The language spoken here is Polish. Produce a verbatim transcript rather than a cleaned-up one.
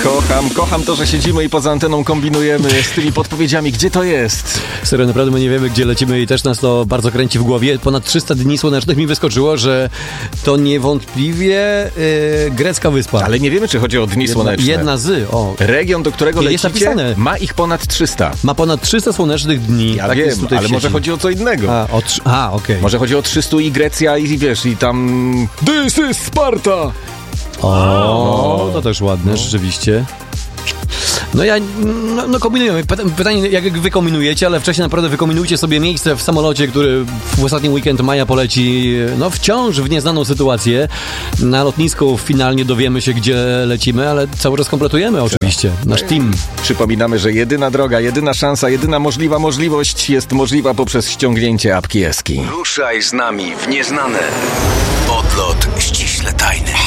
Kocham, kocham to, że siedzimy i poza anteną kombinujemy z tymi podpowiedziami, gdzie to jest. Serio, naprawdę my nie wiemy, gdzie lecimy i też nas to bardzo kręci w głowie. Ponad trzysta dni słonecznych mi wyskoczyło, że to niewątpliwie yy, grecka wyspa. Ale nie wiemy, czy chodzi o dni jedna, słoneczne. Jedna z, o. Region, do którego Nie, jest lecicie, napisane. ma ich ponad trzysta. Ma ponad trzysta słonecznych dni. Ja tak wiem, jest tutaj ale w może sieci. chodzi o co innego. A, o trz- a okej. Okay. Może chodzi o trzysta i Grecja i wiesz, i tam... This is Sparta! O, to też ładne, no. Rzeczywiście. No ja, no, no kombinujemy. Pytanie, jak wy kombinujecie, ale wcześniej naprawdę wykombinujcie sobie miejsce w samolocie, który w ostatni weekend maja poleci, no wciąż w nieznaną sytuację. Na lotnisku finalnie dowiemy się, gdzie lecimy, ale cały czas kompletujemy oczywiście, nasz team. Przypominamy, że jedyna droga, jedyna szansa, jedyna możliwa możliwość jest możliwa poprzez ściągnięcie apki Eski. Ruszaj z nami w nieznane. Odlot ściśle tajny.